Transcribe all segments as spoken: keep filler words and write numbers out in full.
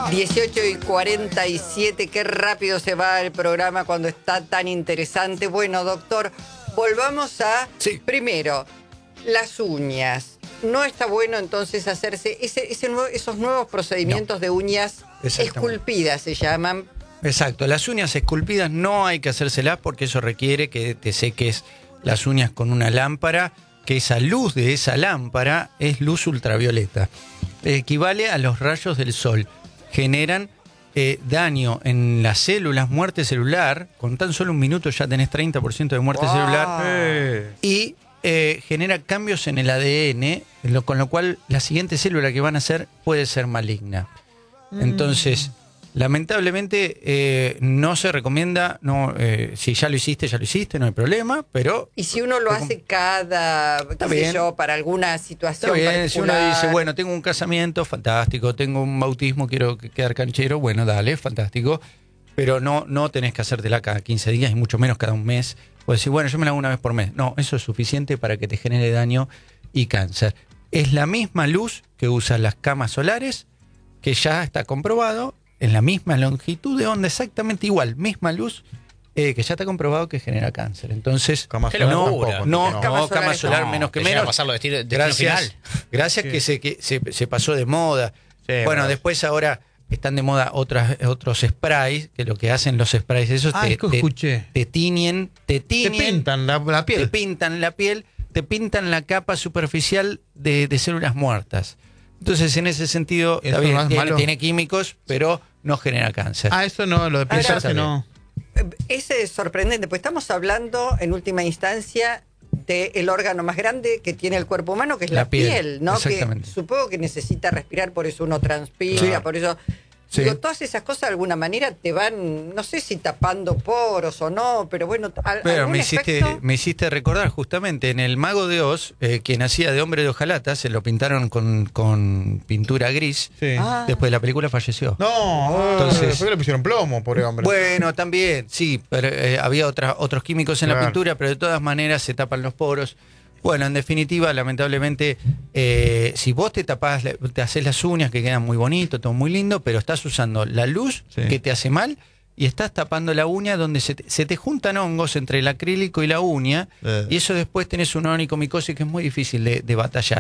dieciocho y cuarenta y siete, qué rápido se va el programa cuando está tan interesante. Bueno, doctor, volvamos a, sí. primero, las uñas. No está bueno entonces hacerse ese, ese nuevo, esos nuevos procedimientos no. de uñas esculpidas, se llaman. Exacto, las uñas esculpidas no hay que hacérselas porque eso requiere que te seques las uñas con una lámpara, que esa luz de esa lámpara es luz ultravioleta. Equivale a los rayos del sol. Generan eh, daño en las células, muerte celular. Con tan solo un minuto ya tenés treinta por ciento de muerte wow. celular. Eh. Y eh, genera cambios en el A D N, lo, con lo cual la siguiente célula que van a hacer puede ser maligna. Mm. Entonces, lamentablemente eh, no se recomienda, no, eh, si ya lo hiciste, ya lo hiciste, no hay problema, pero... Y si uno lo hace cada, qué sé yo, para alguna situación Está bien, particular. Si uno dice, bueno, tengo un casamiento, fantástico, tengo un bautismo, quiero quedar canchero, bueno, dale, fantástico, pero no, no tenés que hacértela cada quince días y mucho menos cada un mes. O decir, bueno, yo me la hago una vez por mes. No, eso es suficiente para que te genere daño y cáncer. Es la misma luz que usan las camas solares, que ya está comprobado, en la misma longitud de onda, exactamente igual, misma luz, eh, que ya está comprobado que genera cáncer. Entonces, cama solar no, tampoco, no, no, no, cama cama solar, solar no. menos que Te menos. llega a pasarlo de destino, destino gracias, final. gracias Sí. que, se, que se, se pasó de moda. Sí, bueno, verdad. después ahora están de moda otras, otros sprays, que lo que hacen los sprays, esos Ah, te, es que te, escuché. te tiñen, te Te tiñen, pintan la, la te piel. pintan la piel, te pintan la capa superficial de, de células muertas. Entonces, en ese sentido, ¿Eso está bien, no es tiene, malo? tiene químicos, pero no genera cáncer. Ah, eso no, lo de pincharse no. Ese es sorprendente, pues estamos hablando en última instancia del órgano más grande que tiene el cuerpo humano, que es la, La piel, piel, ¿no? exactamente. Que supongo que necesita respirar, por eso uno transpira, Claro. por eso... Sí. Digo, todas esas cosas de alguna manera te van, no sé si tapando poros o no, pero bueno, al, Pero algún me hiciste, efecto... me hiciste recordar justamente en el Mago de Oz, eh, quien hacía de hombre de hojalata, se lo pintaron con, con pintura gris. Sí. Ah. Después de la película falleció. No, Entonces- entonces, ¿por qué le pusieron plomo, pobre hombre? Bueno, también, sí, pero eh, había otra, otros químicos en Claro. la pintura, pero de todas maneras se tapan los poros. Bueno, en definitiva, lamentablemente, eh, si vos te tapás, te haces las uñas que quedan muy bonito, todo muy lindo, pero estás usando la luz Sí. que te hace mal y estás tapando la uña donde se te, se te juntan hongos entre el acrílico y la uña, Eh. y eso después tenés una onicomicosis que es muy difícil de, de batallar.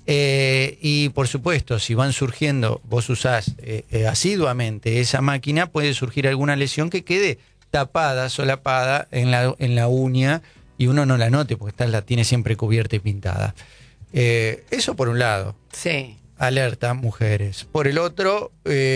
Eh, y por supuesto, si van surgiendo, vos usás eh, eh, asiduamente esa máquina, puede surgir alguna lesión que quede tapada, solapada en la, en la uña y uno no la note porque está, la tiene siempre cubierta y pintada. Eh, eso por un lado, Sí. alerta, mujeres. Por el otro,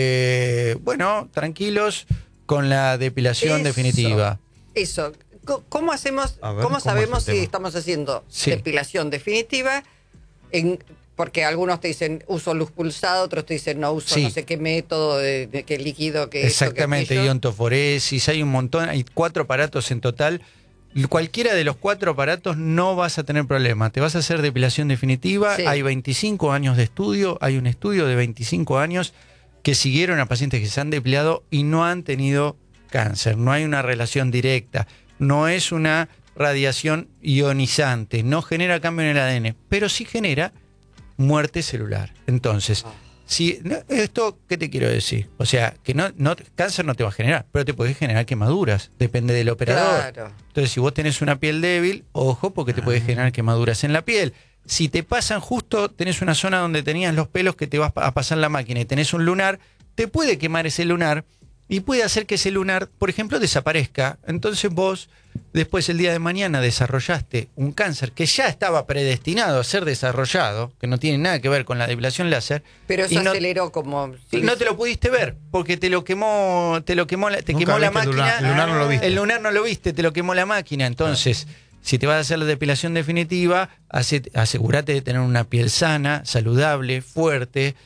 eh, bueno, tranquilos con la depilación Eso. definitiva. Eso. Co- ¿Cómo hacemos, A ver, cómo ¿cómo sabemos es el si tema? estamos haciendo Sí. depilación definitiva? En, porque algunos te dicen uso luz pulsada, otros te dicen no uso Sí. no sé qué método, de, de qué líquido, qué esto, qué Exactamente, aquello. iontoforesis, hay un montón, hay cuatro aparatos en total. Cualquiera de los cuatro aparatos no vas a tener problema. Te vas a hacer depilación definitiva. Sí. Hay veinticinco años de estudio, hay un estudio de veinticinco años que siguieron a pacientes que se han depilado y no han tenido cáncer. No hay una relación directa, no es una radiación ionizante, no genera cambio en el A D N, pero sí genera muerte celular. Entonces, si no, esto, ¿qué te quiero decir? O sea, que no, no cáncer no te va a generar, pero te puede generar quemaduras, depende del operador. Claro. Entonces, si vos tenés una piel débil, ojo, porque te puede generar quemaduras en la piel. Si te pasan justo, tenés una zona donde tenías los pelos que te vas a pasar la máquina y tenés un lunar, te puede quemar ese lunar y puede hacer que ese lunar, por ejemplo, desaparezca. Entonces vos, después el día de mañana, desarrollaste un cáncer que ya estaba predestinado a ser desarrollado, que no tiene nada que ver con la depilación láser. Pero y eso no- aceleró como... y no te lo pudiste ver, porque te lo quemó, te lo quemó, la- te Nunca quemó la viste el máquina. lunar, el lunar no lo viste. El lunar no lo viste, te lo quemó la máquina. Entonces, si te vas a hacer la depilación definitiva, hace- asegúrate de tener una piel sana, saludable, fuerte,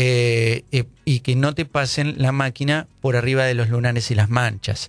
eh, eh, y que no te pasen la máquina por arriba de los lunares y las manchas.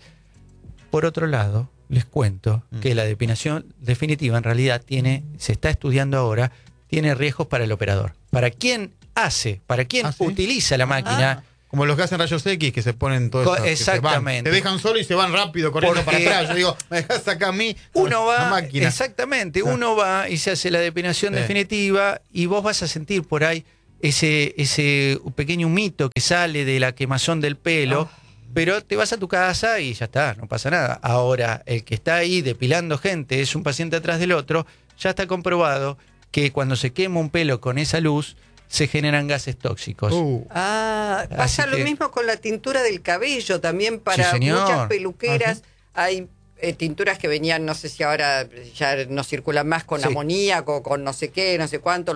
Por otro lado, les cuento Mm. que la depilación definitiva en realidad tiene, se está estudiando ahora, tiene riesgos para el operador. Para quien hace, para quien ¿Ah, sí? utiliza la máquina. Como los que hacen rayos X, que se ponen todo Co- eso, que se van. exactamente. Te dejan solo y se van rápido corriendo Porque- para atrás. Yo digo, me dejas acá a mí. Uno la va, máquina. exactamente, Ah. uno va y se hace la depilación Sí. definitiva y vos vas a sentir por ahí ese, ese pequeño humito que sale de la quemazón del pelo, Oh. pero te vas a tu casa y ya está, no pasa nada. Ahora, el que está ahí depilando gente, es un paciente atrás del otro, ya está comprobado que cuando se quema un pelo con esa luz, se generan gases tóxicos. Uh, Ah, pasa Así lo que- mismo con la tintura del cabello, también para Sí, señor. muchas peluqueras. Hay eh, tinturas que venían, no sé si ahora ya no circulan más con Sí. amoníaco, con no sé qué, no sé cuánto.